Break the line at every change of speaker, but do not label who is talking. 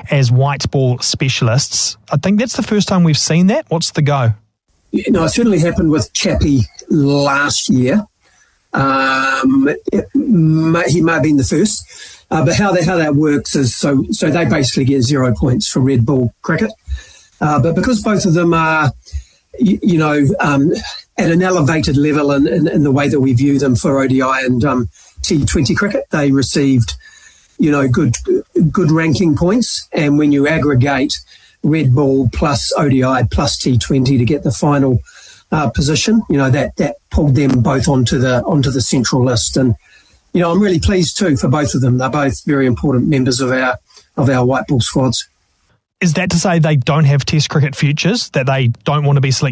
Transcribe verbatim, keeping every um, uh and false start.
as white ball specialists. I think that's the first time we've seen that. What's the go?
You know, it certainly happened with Chappie last year. Um, it may, he may have been the first, uh, but how that how that works is so so they basically get zero points for red ball cricket, uh, but because both of them are, you, you know, um, at an elevated level in, in, in the way that we view them for O D I and um, T twenty cricket, they received, you know, good good ranking points, and when you aggregate red ball plus O D I plus T twenty to get the final Uh, position, you know, that that pulled them both onto the onto the central list, and you know, I'm really pleased too for both of them. They're both very important members of our of our white ball squads.
Is that to say they don't have Test cricket futures, that they don't want to be selected